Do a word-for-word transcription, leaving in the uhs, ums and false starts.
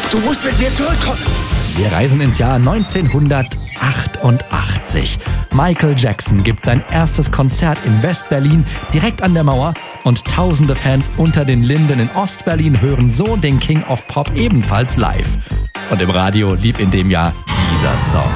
Du musst mit mir zurückkommen. Wir reisen ins Jahr neunzehnhundertachtundachtzig. Michael Jackson gibt sein erstes Konzert in West-Berlin, direkt an der Mauer, und tausende Fans unter den Linden in Ost-Berlin hören so den King of Pop ebenfalls live. Und im Radio lief in dem Jahr dieser Song.